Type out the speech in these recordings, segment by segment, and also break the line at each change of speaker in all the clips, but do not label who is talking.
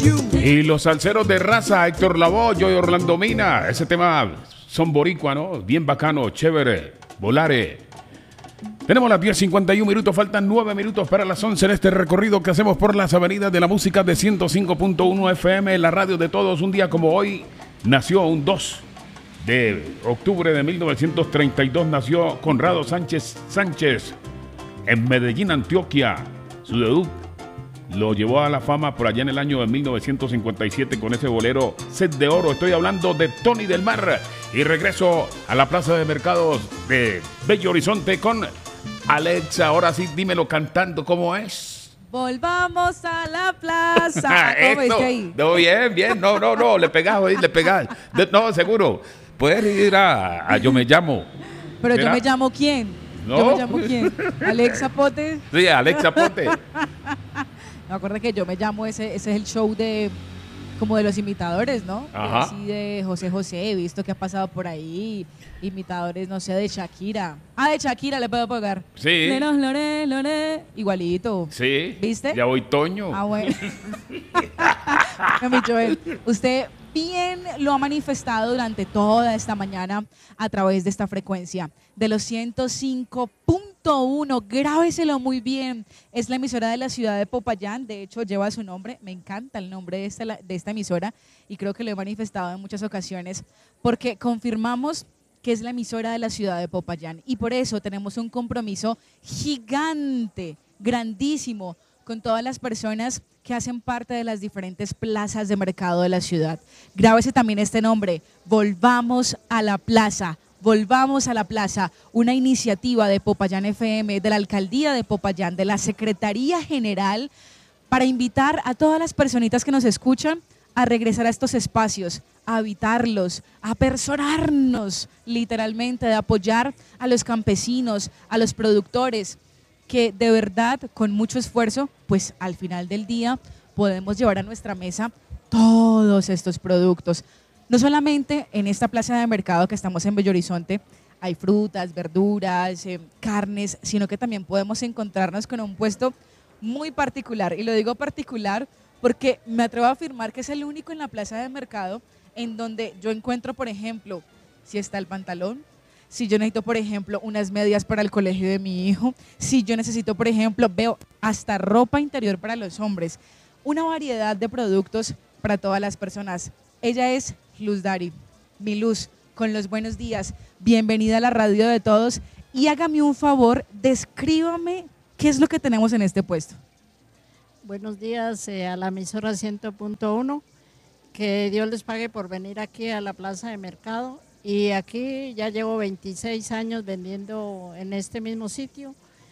Y los salseros de raza, Héctor Lavoe, Joy Orlando Mina. Ese tema son boricua, ¿no? Bien bacano, chévere, volare. Tenemos las 10:51 minutos, faltan 9 minutos para las 11 en este recorrido que hacemos por las avenidas de la música de 105.1 FM, la radio de todos. Un día como hoy nació un 2 de octubre de 1932, nació Conrado Sánchez en Medellín, Antioquia. Su debut lo llevó a la fama por allá en el año de 1957 con ese bolero Set de Oro. Estoy hablando de Tony del Mar. Y regreso a la plaza de mercados de Bello Horizonte con Alexa. Ahora sí, dímelo cantando, ¿cómo es?
Volvamos a la plaza. ¿Cómo es ahí?
No, bien. No, le pegás. No, seguro. Puedes ir a Yo Me Llamo.
¿Pero
¿será?
yo me llamo quién?
No.
¿Yo me llamo quién? ¿Alexa Pote?
Sí, Alexa Ponte.
Me acuerdo que Yo Me Llamo, ese es el show de como de los imitadores, ¿no?
Ajá.
Así de José, he visto que ha pasado por ahí. Imitadores, no sé, de Shakira. Ah, de Shakira le puedo pagar.
Sí.
Lore. Igualito.
Sí.
¿Viste?
Ya voy Toño.
Ah, bueno. Mi Joel, usted bien lo ha manifestado durante toda esta mañana a través de esta frecuencia de los 105.1. Grábeselo muy bien. Es la emisora de la ciudad de Popayán. De hecho, lleva su nombre. Me encanta el nombre de esta emisora y creo que lo he manifestado en muchas ocasiones porque confirmamos que es la emisora de la ciudad de Popayán. Y por eso tenemos un compromiso gigante, grandísimo, con todas las personas que hacen parte de las diferentes plazas de mercado de la ciudad. Grábese también este nombre, Volvamos a la Plaza. Volvamos a la Plaza, una iniciativa de Popayán FM, de la Alcaldía de Popayán, de la Secretaría General, para invitar a todas las personitas que nos escuchan a regresar a estos espacios, a habitarlos, a apersonarnos literalmente, de apoyar a los campesinos, a los productores, que de verdad, con mucho esfuerzo, pues al final del día podemos llevar a nuestra mesa todos estos productos. No solamente en esta plaza de mercado que estamos en Bello Horizonte, hay frutas, verduras, carnes, sino que también podemos encontrarnos con un puesto muy particular. Y lo digo particular porque me atrevo a afirmar que es el único en la plaza de mercado en donde yo encuentro, por ejemplo, si está el pantalón, si yo necesito, por ejemplo, unas medias para el colegio de mi hijo, si yo necesito, por ejemplo, veo hasta ropa interior para los hombres, una variedad de productos para todas las personas. Ella es Luz Dari, mi Luz, con los buenos días. Bienvenida a la radio de todos y hágame un favor, descríbame qué es lo que tenemos en este puesto.
Buenos días a la emisora 100.1, que Dios les pague por venir aquí a la plaza de mercado. Y aquí ya llevo 26 años vendiendo en este mismo sitio.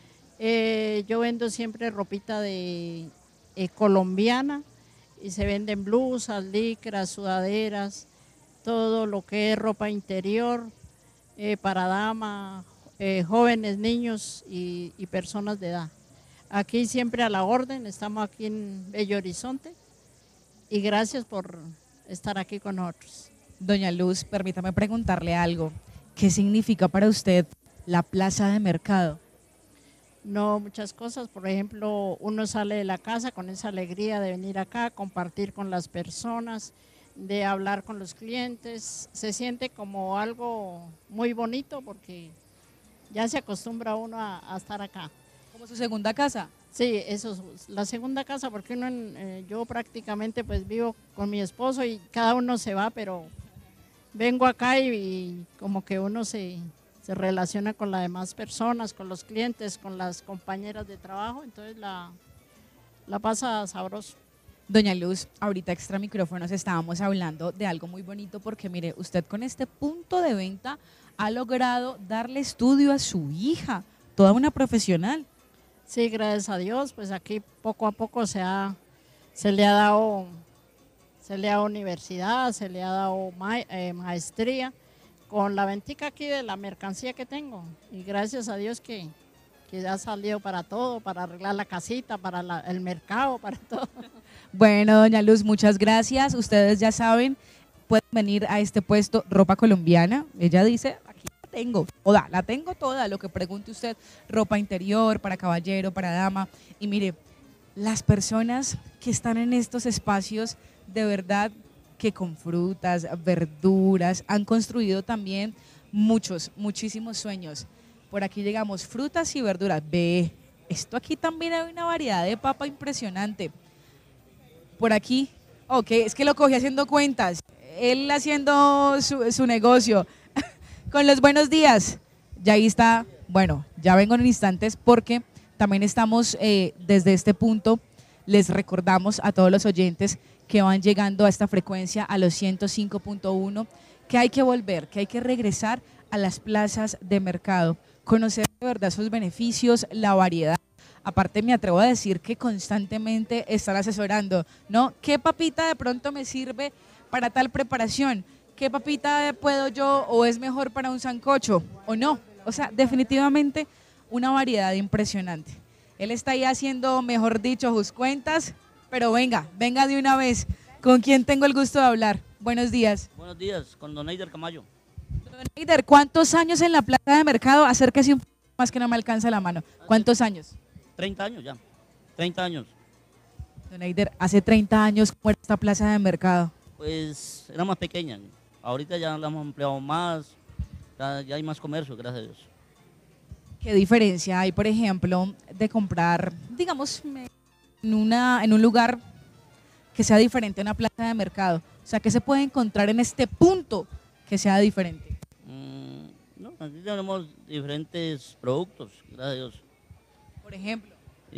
Yo vendo siempre ropita de colombiana y se venden blusas, licras, sudaderas, todo lo que es ropa interior para damas, jóvenes, niños y personas de edad. Aquí siempre a la orden, estamos aquí en Bello Horizonte y gracias por estar aquí con nosotros.
Doña Luz, permítame preguntarle algo. ¿Qué significa para usted la plaza de mercado?
No, muchas cosas. Por ejemplo, uno sale de la casa con esa alegría de venir acá, compartir con las personas, de hablar con los clientes. Se siente como algo muy bonito porque ya se acostumbra uno a estar acá.
¿Como su segunda casa?
Sí, eso es la segunda casa porque yo prácticamente pues vivo con mi esposo y cada uno se va, pero vengo acá y como que uno se relaciona con las demás personas, con los clientes, con las compañeras de trabajo, entonces la pasa sabroso.
Doña Luz, ahorita extra micrófonos estábamos hablando de algo muy bonito porque mire, usted con este punto de venta ha logrado darle estudio a su hija, toda una profesional.
Sí, gracias a Dios, pues aquí poco a poco se le ha dado universidad, se le ha dado maestría con la ventica aquí de la mercancía que tengo y gracias a Dios que ha salido para todo, para arreglar la casita, para el mercado, para todo.
Bueno, doña Luz, muchas gracias. Ustedes ya saben, pueden venir a este puesto ropa colombiana. Ella dice, aquí la tengo toda, lo que pregunte usted, ropa interior, para caballero, para dama. Y mire, las personas que están en estos espacios, de verdad que con frutas, verduras, han construido también muchísimos sueños. Por aquí llegamos, frutas y verduras. Ve, esto aquí también hay una variedad de papa impresionante. Por aquí, ok, es que lo cogí haciendo cuentas, él haciendo su negocio. Con los buenos días, ya ahí está, bueno, ya vengo en instantes porque también estamos desde este punto, les recordamos a todos los oyentes que van llegando a esta frecuencia, a los 105.1, que hay que volver, que hay que regresar a las plazas de mercado, conocer de verdad sus beneficios, la variedad. Aparte me atrevo a decir que constantemente están asesorando, ¿no? ¿Qué papita de pronto me sirve para tal preparación? ¿Qué papita puedo yo o es mejor para un sancocho o no? O sea, definitivamente una variedad impresionante. Él está ahí haciendo, mejor dicho, sus cuentas, pero venga de una vez. ¿Con quién tengo el gusto de hablar? Buenos días.
Buenos días, con don Eider Camayo.
Don Eider, ¿cuántos años en la plaza de mercado? Acérquese un poco más que no me alcanza la mano. ¿Cuántos años?
30 años ya, 30 años.
Don Eider, hace 30 años, ¿cómo era esta plaza de mercado?
Pues era más pequeña, ahorita ya la hemos ampliado más, ya hay más comercio, gracias a Dios.
¿Qué diferencia hay, por ejemplo, de comprar, digamos, en un lugar que sea diferente a una plaza de mercado? O sea, ¿qué se puede encontrar en este punto que sea diferente?
No, aquí tenemos diferentes productos, gracias a Dios.
Por ejemplo,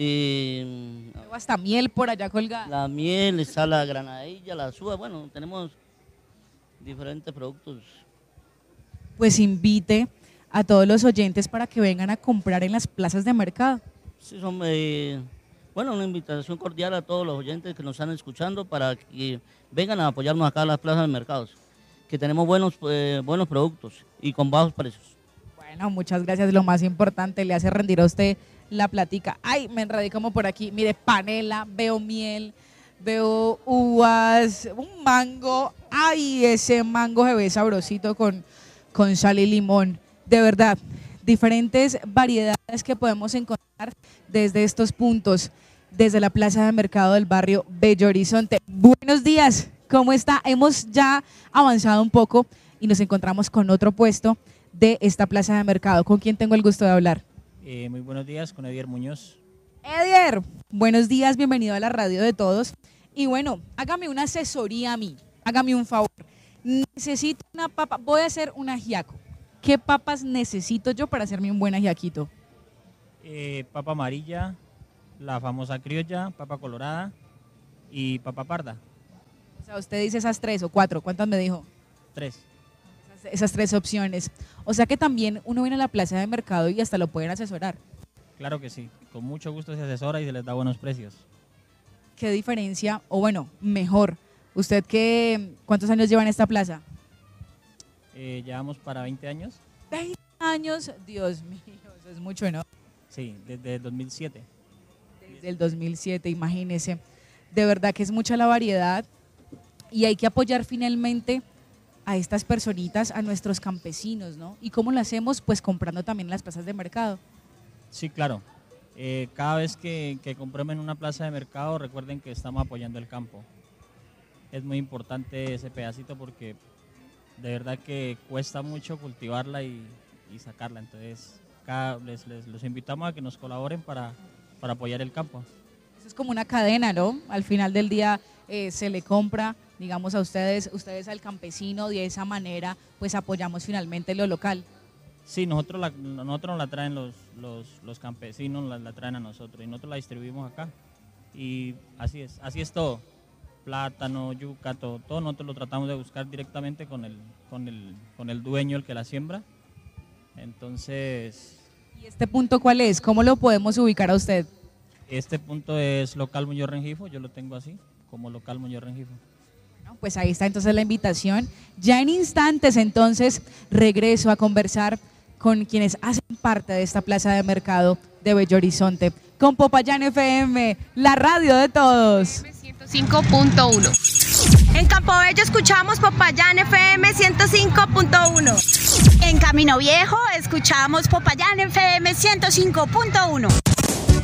Y
tengo hasta miel por allá colgada.
la miel, está la granadilla, la suba, bueno, tenemos diferentes productos.
Pues invite a todos los oyentes para que vengan a comprar en las plazas de mercado.
Sí, son, bueno, una invitación cordial a todos los oyentes que nos están escuchando para que vengan a apoyarnos acá a las plazas de mercados, que tenemos buenos productos y con bajos precios.
Bueno, muchas gracias. Lo más importante, le hace rendir a usted la platica. Ay, me enredé como por aquí. Mire, panela, veo miel, veo uvas, un mango. Ay, ese mango se ve sabrosito con sal y limón. De verdad, diferentes variedades que podemos encontrar desde estos puntos, desde la plaza de mercado del barrio Bello Horizonte. Buenos días, ¿cómo está? Hemos ya avanzado un poco y nos encontramos con otro puesto de esta plaza de mercado. ¿Con quién tengo el gusto de hablar?
Muy buenos días, con Edier Muñoz.
Edier, buenos días, bienvenido a la radio de todos. Y bueno, hágame una asesoría a mí, hágame un favor. Necesito una papa, voy a hacer un ajiaco. ¿Qué papas necesito yo para hacerme un buen ajiaquito?
Papa amarilla, la famosa criolla, papa colorada y papa parda.
O sea, usted dice esas 3 o 4, ¿cuántas me dijo?
3.
Esas 3 opciones. O sea que también uno viene a la plaza de mercado y hasta lo pueden asesorar.
Claro que sí, con mucho gusto se asesora y se les da buenos precios.
¿Qué diferencia, o bueno, mejor, usted cuántos años lleva en esta plaza?
Llevamos para 20 años.
20 años, Dios mío, eso es mucho, ¿no?
Sí, desde el 2007.
Desde el 2007, imagínese. De verdad que es mucha la variedad y hay que apoyar finalmente a estas personitas, a nuestros campesinos, ¿no? ¿Y cómo lo hacemos? Pues comprando también en las plazas de mercado.
Sí, claro. Cada vez que compremos en una plaza de mercado, recuerden que estamos apoyando el campo. Es muy importante ese pedacito porque de verdad que cuesta mucho cultivarla y sacarla. Entonces, los invitamos a que nos colaboren para apoyar el campo.
Eso es como una cadena, ¿no? Al final del día se le compra, digamos, a ustedes al campesino, de esa manera pues apoyamos finalmente lo local.
Sí, nosotros nos la traen los campesinos, la traen a nosotros y nosotros la distribuimos acá. Y así es todo. Plátano, yuca, todo nosotros lo tratamos de buscar directamente con el dueño, el que la siembra. Entonces...
¿Y este punto cuál es? ¿Cómo lo podemos ubicar a usted?
Este punto es Local Muñoz Rengifo, yo lo tengo así, como Local Muñoz Rengifo.
Bueno, pues ahí está entonces la invitación. Ya en instantes entonces regreso a conversar con quienes hacen parte de esta plaza de mercado de Bello Horizonte, con Popayán FM, la radio de todos.
105.1. En Campo Bello escuchamos Popayán FM 105.1. En Camino Viejo escuchamos Popayán FM 105.1.